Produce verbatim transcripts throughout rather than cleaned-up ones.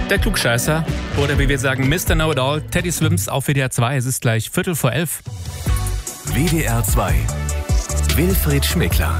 Der Klugscheißer oder wie wir sagen Mister Know-it-all, Teddy Swims auf W D R zwei. Es ist gleich Viertel vor elf. W D R zwei. Wilfried Schmickler.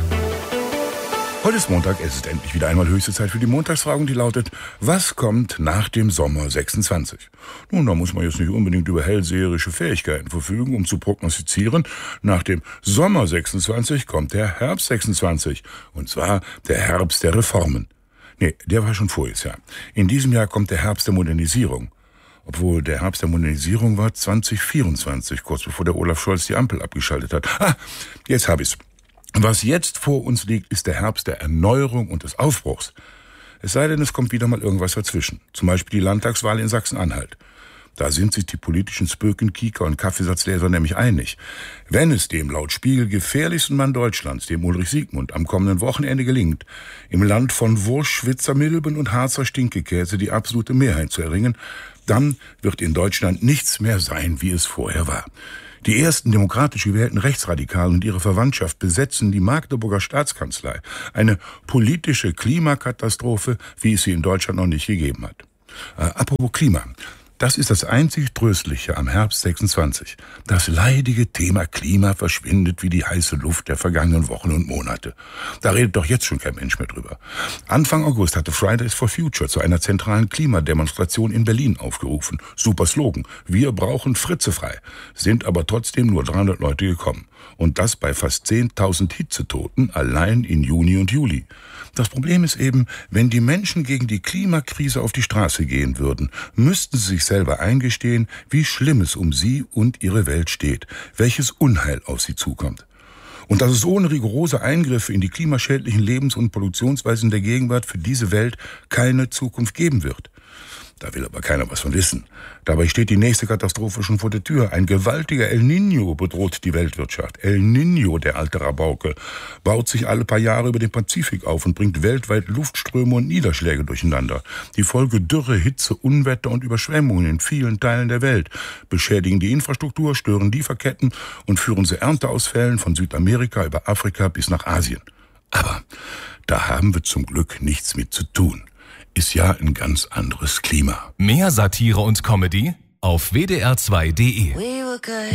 Heute ist Montag, es ist endlich wieder einmal höchste Zeit für die Montagsfrage und die lautet: Was kommt nach dem Sommer sechsundzwanzig? Nun, da muss man jetzt nicht unbedingt über hellseherische Fähigkeiten verfügen, um zu prognostizieren. Nach dem Sommer sechsundzwanzig kommt der Herbst sechsundzwanzig. Und zwar der Herbst der Reformen. Nee, der war schon voriges Jahr. In diesem Jahr kommt der Herbst der Modernisierung. Obwohl der Herbst der Modernisierung war zwanzig vierundzwanzig, kurz bevor der Olaf Scholz die Ampel abgeschaltet hat. Ah, jetzt hab ich's. Was jetzt vor uns liegt, ist der Herbst der Erneuerung und des Aufbruchs. Es sei denn, es kommt wieder mal irgendwas dazwischen. Zum Beispiel die Landtagswahl in Sachsen-Anhalt. Da sind sich die politischen Spöken, Kieker und Kaffeesatzleser nämlich einig. Wenn es dem laut Spiegel gefährlichsten Mann Deutschlands, dem Ulrich Siegmund, am kommenden Wochenende gelingt, im Land von Wurst, Schwitzer Milben und Harzer Stinkekäse die absolute Mehrheit zu erringen, dann wird in Deutschland nichts mehr sein, wie es vorher war. Die ersten demokratisch gewählten Rechtsradikalen und ihre Verwandtschaft besetzen die Magdeburger Staatskanzlei. Eine politische Klimakatastrophe, wie es sie in Deutschland noch nicht gegeben hat. Äh, apropos Klima. Das ist das einzig Tröstliche am Herbst sechsundzwanzig. Das leidige Thema Klima verschwindet wie die heiße Luft der vergangenen Wochen und Monate. Da redet doch jetzt schon kein Mensch mehr drüber. Anfang August hatte Fridays for Future zu einer zentralen Klimademonstration in Berlin aufgerufen. Super Slogan. Wir brauchen fritzefrei. Sind aber trotzdem nur dreihundert Leute gekommen. Und das bei fast zehntausend Hitzetoten allein in Juni und Juli. Das Problem ist eben, wenn die Menschen gegen die Klimakrise auf die Straße gehen würden, müssten sie sich selber eingestehen, wie schlimm es um sie und ihre Welt steht, welches Unheil auf sie zukommt. Und dass es ohne rigorose Eingriffe in die klimaschädlichen Lebens- und Produktionsweisen der Gegenwart für diese Welt keine Zukunft geben wird. Da will aber keiner was von wissen. Dabei steht die nächste Katastrophe schon vor der Tür. Ein gewaltiger El Niño bedroht die Weltwirtschaft. El Niño, der alte Rabauke, baut sich alle paar Jahre über den Pazifik auf und bringt weltweit Luftströme und Niederschläge durcheinander. Die Folge Dürre, Hitze, Unwetter und Überschwemmungen in vielen Teilen der Welt beschädigen die Infrastruktur, stören Lieferketten und führen zu Ernteausfällen von Südamerika über Afrika bis nach Asien. Aber da haben wir zum Glück nichts mit zu tun. Ist ja ein ganz anderes Klima. Mehr Satire und Comedy auf W D R zwei Punkt D E.